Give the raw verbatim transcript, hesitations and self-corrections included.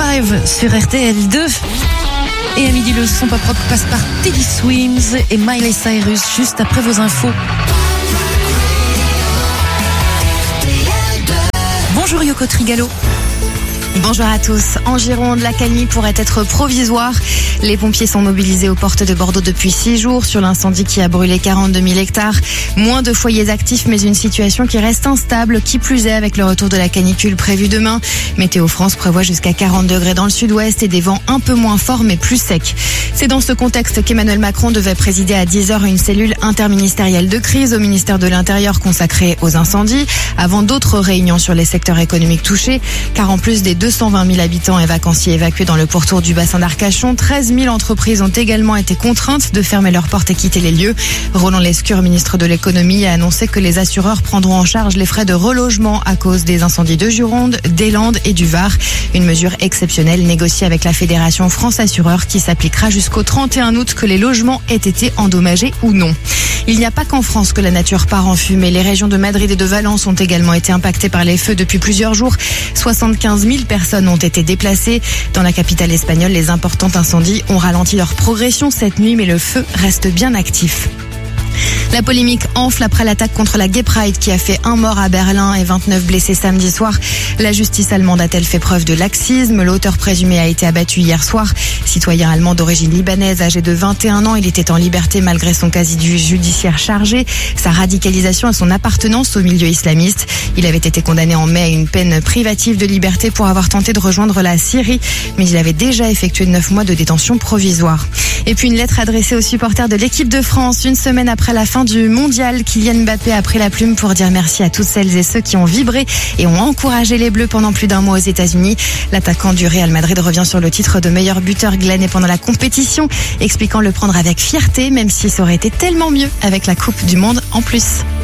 Drive sur R T L deux. Et à midi, le son pop rock passe par Teddy Swims et Miley Cyrus juste après vos infos. Bonjour Yoko Trigalo. Bonjour à tous. En Gironde, l'accalmie pourrait être provisoire. Les pompiers sont mobilisés aux portes de Bordeaux depuis six jours sur l'incendie qui a brûlé quarante-deux mille hectares. Moins de foyers actifs, mais une situation qui reste instable, qui plus est avec le retour de la canicule prévu demain. Météo France prévoit jusqu'à quarante degrés dans le sud-ouest et des vents un peu moins forts mais plus secs. C'est dans ce contexte qu'Emmanuel Macron devait présider à dix heures une cellule interministérielle de crise au ministère de l'Intérieur consacrée aux incendies, avant d'autres réunions sur les secteurs économiques touchés, car en plus des deux cent vingt mille habitants et vacanciers évacués dans le pourtour du bassin d'Arcachon, treize mille entreprises ont également été contraintes de fermer leurs portes et quitter les lieux. Roland Lescure, ministre de l'économie, a annoncé que les assureurs prendront en charge les frais de relogement à cause des incendies de Gironde, des Landes et du Var. Une mesure exceptionnelle négociée avec la Fédération France Assureurs qui s'appliquera jusqu'au trente et un août, que les logements aient été endommagés ou non. Il n'y a pas qu'en France que la nature part en fumée. Les régions de Madrid et de Valence ont également été impactées par les feux depuis plusieurs jours. soixante-quinze mille personnes ont été déplacées. Dans la capitale espagnole, les importants incendies ont ralenti leur progression cette nuit, mais le feu reste bien actif. La polémique enfle après l'attaque contre la Gay Pride qui a fait un mort à Berlin et vingt-neuf blessés samedi soir. La justice allemande a-t-elle fait preuve de laxisme? L'auteur présumé a été abattu hier soir. Citoyen allemand d'origine libanaise, âgé de vingt et un ans, il était en liberté malgré son casier judiciaire chargé, sa radicalisation et son appartenance au milieu islamiste. Il avait été condamné en mai à une peine privative de liberté pour avoir tenté de rejoindre la Syrie, mais il avait déjà effectué neuf mois de détention provisoire. Et puis une lettre adressée aux supporters de l'équipe de France. Une semaine après la fin du mondial, Kylian Mbappé a pris la plume pour dire merci à toutes celles et ceux qui ont vibré et ont encouragé les Bleus pendant plus d'un mois aux États-Unis. L'attaquant du Real Madrid revient sur le titre de meilleur buteur glané pendant la compétition, expliquant le prendre avec fierté, même si ça aurait été tellement mieux avec la Coupe du Monde en plus.